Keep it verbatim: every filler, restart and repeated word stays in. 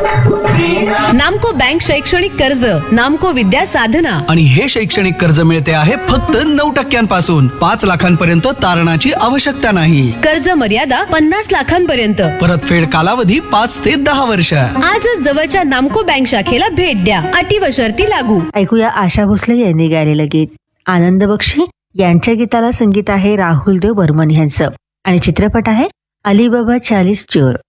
नामको बँक शैक्षणिक कर्ज, नामको विद्या साधना. आणि हे शैक्षणिक कर्ज मिळते आहे फक्त नऊ टक्क्यांपासून. पाच लाखांपर्यंत तारणाची आवश्यकता नाही. कर्ज मर्यादा पन्नास लाखांपर्यंत. परतफेड कालावधी पाच ते दहा वर्ष. आजच जवळच्या नामको बँक शाखेला भेट द्या. अटी व शर्ती लागू. ऐकूया आशा भोसले यांनी गायलेलं गीत. आनंद बक्षी यांच्या गीताला संगीत आहे राहुल देव बर्मन यांचं आणि चित्रपट आहे अलीबाबा चालीस चोर.